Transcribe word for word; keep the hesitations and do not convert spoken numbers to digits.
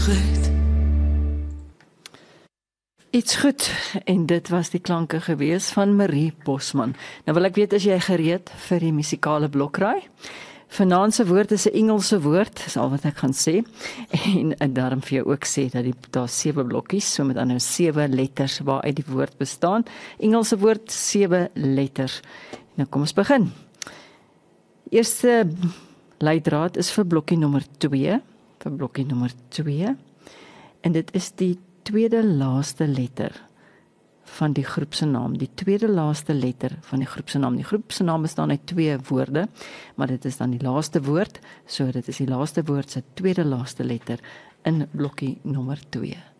Iets goed, en dit was die klanke gewees van Marie Bosman. Nou wil ek weet, is jy gereed vir die musikale blokraai? Vanaand se woord is 'n Engelse woord, is al wat ek gaan sê. En, en daarom vir jou ook sê dat die, daar sewe blokkies, so met ander sewe letters waaruit die woord bestaan. Engelse woord, sewe letters. Nou kom ons begin. Eerste leidraad is vir blokkie nommer twee, vir blokkie nommer twee. En dit is die tweede laaste letter van die groep se naam, die tweede laaste letter van die groep se naam. Die groep se naam bestaan uit twee woorde, maar dit is dan die laaste woord, so dit is die laaste woord se tweede laaste letter in blokkie nommer twee.